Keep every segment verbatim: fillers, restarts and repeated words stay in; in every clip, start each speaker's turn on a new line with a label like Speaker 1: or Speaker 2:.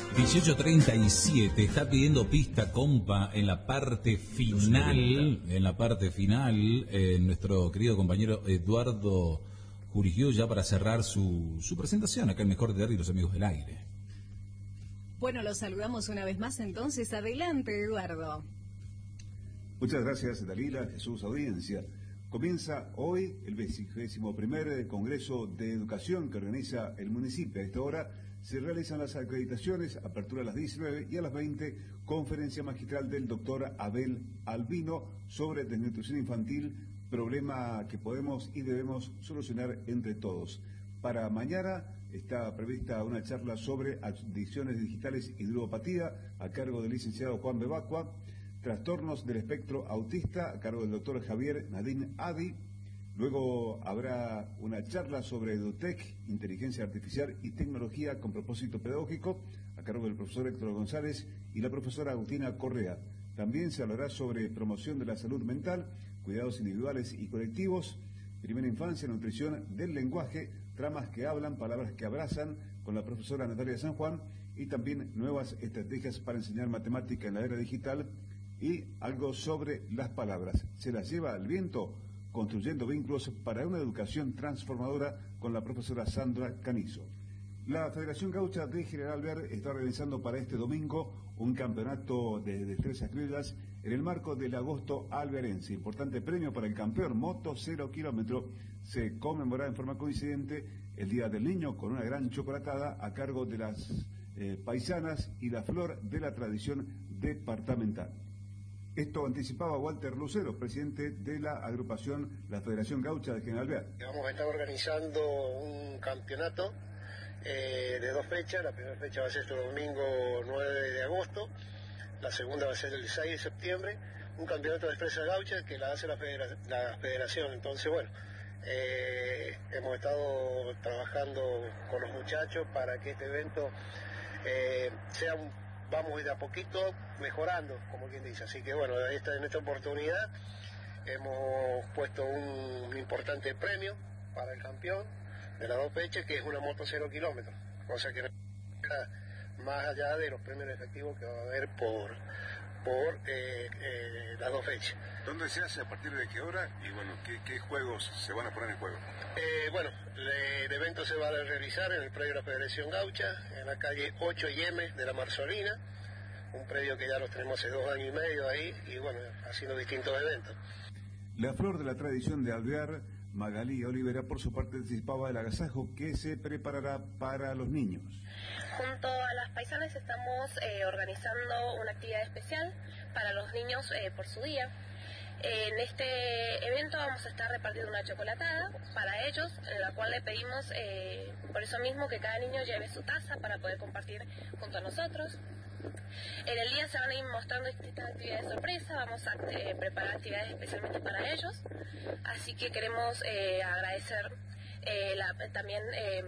Speaker 1: dieciocho treinta y siete, está pidiendo pista, compa, en la parte final, en la parte final, eh, nuestro querido compañero Eduardo Jurigiu, ya para cerrar su, su presentación acá en Mejor Teatro y los Amigos del Aire.
Speaker 2: Bueno, los saludamos una vez más entonces. Adelante, Eduardo.
Speaker 3: Muchas gracias, Dalila, Jesús, audiencia. Comienza hoy el vigésimo primer Congreso de Educación que organiza el municipio. A esta hora se realizan las acreditaciones, apertura a las diecinueve y a las veinte, conferencia magistral del doctor Abel Albino sobre desnutrición infantil, problema que podemos y debemos solucionar entre todos. Para mañana está prevista una charla sobre adicciones digitales y ludopatía a cargo del licenciado Juan Bebacua, trastornos del espectro autista a cargo del doctor Javier Nadine Adi. Luego habrá una charla sobre EduTech, inteligencia artificial y tecnología con propósito pedagógico a cargo del profesor Héctor González y la profesora Agustina Correa. También se hablará sobre promoción de la salud mental, cuidados individuales y colectivos, primera infancia, nutrición del lenguaje, tramas que hablan, palabras que abrazan, con la profesora Natalia San Juan, y también nuevas estrategias para enseñar matemática en la era digital y algo sobre las palabras. Se las lleva al viento, construyendo vínculos para una educación transformadora, con la profesora Sandra Canizo. La Federación Gaucha de General Alvear está organizando para este domingo un campeonato de destrezas criollas en el marco del Agosto Alvearense. Importante premio para el campeón moto cero kilómetro. Se conmemorará en forma coincidente el Día del Niño con una gran chocolatada a cargo de las eh, paisanas y la flor de la tradición departamental. Esto anticipaba Walter Lucero, presidente de la agrupación La Federación Gaucha de General Alvear.
Speaker 4: Vamos a estar organizando un campeonato eh, de dos fechas. La primera fecha va a ser este domingo nueve de agosto, la segunda va a ser el seis de septiembre, un campeonato de destrezas gauchas que la hace la, federa la federación. Entonces, bueno, eh, hemos estado trabajando con los muchachos para que este evento eh, sea un, vamos de a poquito mejorando, como quien dice. Así que bueno, esta, en esta oportunidad hemos puesto un, un importante premio para el campeón de las dos fechas, que es una moto cero kilómetros, cosa que más allá de los premios efectivos que va a haber por por eh, eh, las dos fechas.
Speaker 3: ¿Dónde se hace? ¿A partir de qué hora? Y bueno, ¿qué, qué juegos se van a poner en juego?
Speaker 4: Eh, bueno, le, el evento se va a realizar en el predio de la Federación Gaucha, en la calle ocho y eme de la Marzolina, un predio que ya lo tenemos hace dos años y medio ahí, y bueno, haciendo distintos eventos.
Speaker 3: La flor de la tradición de Alvear, Magalí Olivera, por su parte, anticipaba el agasajo que se preparará para los niños.
Speaker 5: Junto a las paisanas estamos eh, organizando una actividad especial para los niños eh, por su día. En este evento vamos a estar repartiendo una chocolatada para ellos, en la cual le pedimos, eh, por eso mismo, que cada niño lleve su taza para poder compartir junto a nosotros. En el día se van a ir mostrando distintas actividades de sorpresa, vamos a eh, preparar actividades especialmente para ellos, así que queremos eh, agradecer eh, la, también eh,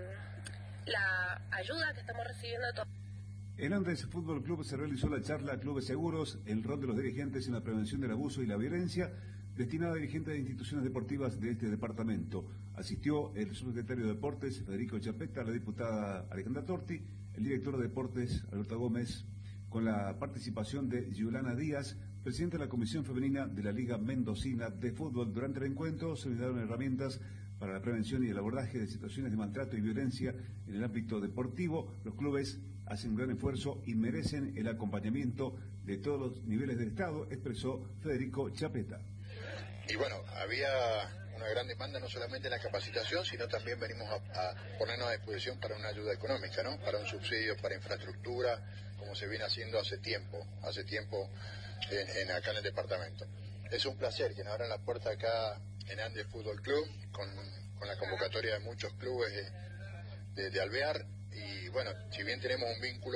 Speaker 5: la ayuda que estamos recibiendo de todos.
Speaker 3: En Andes Fútbol Club se realizó la charla Clubes Seguros, el rol de los dirigentes en la prevención del abuso y la violencia, destinada a dirigentes de instituciones deportivas de este departamento. Asistió el subsecretario de Deportes, Federico Chapeta, la diputada Alejandra Torti, el director de Deportes, Alberto Gómez, con la participación de Yulana Díaz, presidenta de la Comisión Femenina de la Liga Mendocina de Fútbol. Durante el encuentro se brindaron herramientas para la prevención y el abordaje de situaciones de maltrato y violencia en el ámbito deportivo. Los clubes hacen un gran esfuerzo y merecen el acompañamiento de todos los niveles del Estado, expresó Federico Chapeta.
Speaker 6: Y bueno, había una gran demanda no solamente en la capacitación, sino también venimos a, a ponernos a disposición para una ayuda económica, ¿no? Para un subsidio, para infraestructura, como se viene haciendo hace tiempo, hace tiempo en, en acá en el departamento. Es un placer que nos abran la puerta acá en Andes Fútbol Club, con, con la convocatoria de muchos clubes de, de, de Alvear, y bueno, si bien tenemos un vínculo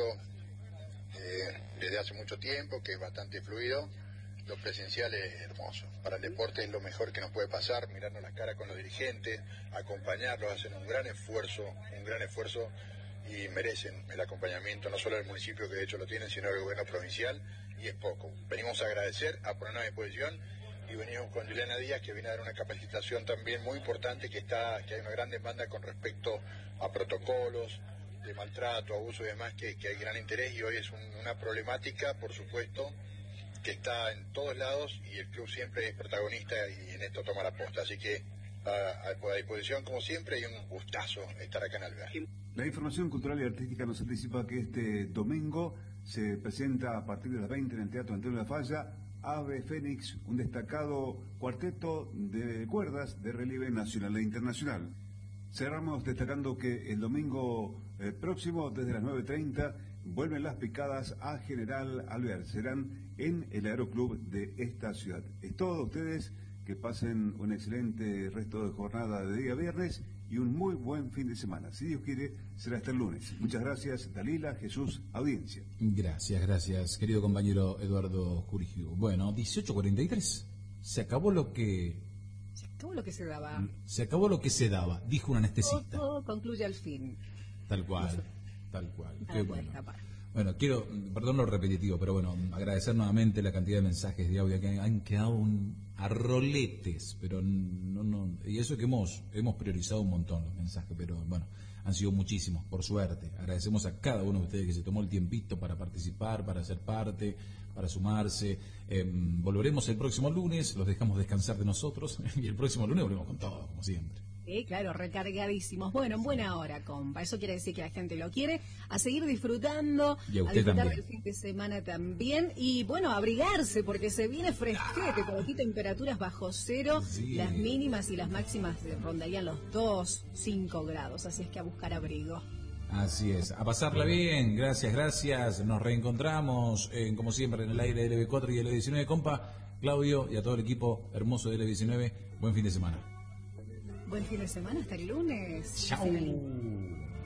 Speaker 6: eh, desde hace mucho tiempo, que es bastante fluido, lo presencial es hermoso. Para el deporte es lo mejor que nos puede pasar, mirarnos las caras con los dirigentes, acompañarlos, hacen un gran esfuerzo, un gran esfuerzo, y merecen el acompañamiento, no solo del municipio, que de hecho lo tienen, sino del gobierno provincial, y es poco. Venimos a agradecer, a ponernos a disposición, y venimos con Juliana Díaz, que viene a dar una capacitación también muy importante, que está que hay una gran demanda con respecto a protocolos, de maltrato, abuso y demás, que, que hay gran interés, y hoy es un, una problemática, por supuesto, que está en todos lados, y el club siempre es protagonista y en esto toma la posta. Así que a, a disposición como siempre, y un gustazo estar acá en Alvear.
Speaker 3: La información cultural y artística nos anticipa que este domingo se presenta a partir de las veinte en el Teatro Antonio Lafalla Ave Fénix, un destacado cuarteto de cuerdas de relieve nacional e internacional. Cerramos destacando que el domingo eh, próximo, desde las nueve treinta, vuelven las picadas a General Alvear. Serán en el Aeroclub de esta ciudad. Es todo, ustedes que pasen un excelente resto de jornada de día viernes y un muy buen fin de semana. Si Dios quiere, será hasta el lunes. Muchas gracias, Dalila, Jesús, audiencia.
Speaker 1: Gracias, gracias, querido compañero Eduardo Jurigio. Bueno, dieciocho cuarenta y tres. Se acabó lo que...
Speaker 2: Se acabó lo que se daba.
Speaker 1: Se acabó lo que se daba, dijo un anestesista.
Speaker 2: Todo, todo concluye al fin.
Speaker 1: Tal cual, tal cual. Qué bueno.
Speaker 2: Escapar.
Speaker 1: Bueno, quiero, perdón lo repetitivo, pero bueno, agradecer nuevamente la cantidad de mensajes de audio que han quedado un, a roletes, pero no, no, y eso que hemos, hemos priorizado un montón los mensajes, pero bueno, han sido muchísimos, por suerte. Agradecemos a cada uno de ustedes que se tomó el tiempito para participar, para ser parte, para sumarse. Eh, volveremos el próximo lunes, los dejamos descansar de nosotros, y el próximo lunes volvemos con todo, como siempre.
Speaker 2: Sí, claro, recargadísimos. Bueno, en buena hora, compa. Eso quiere decir que la gente lo quiere. A seguir disfrutando,
Speaker 1: y a,
Speaker 2: a disfrutar
Speaker 1: también.
Speaker 2: del fin de semana también. Y bueno, abrigarse, porque se viene fresquete, con aquí temperaturas bajo cero.
Speaker 1: Sí.
Speaker 2: Las mínimas y las máximas rondarían los dos, cinco grados. Así es que a buscar abrigo.
Speaker 1: Así es, a pasarla bien, gracias, gracias. Nos reencontramos, eh, como siempre, en el aire de L B cuatro y L B diecinueve, compa. Claudio y a todo el equipo hermoso de L B diecinueve, buen fin de semana.
Speaker 2: Buen fin de semana, hasta el lunes.
Speaker 1: Chau.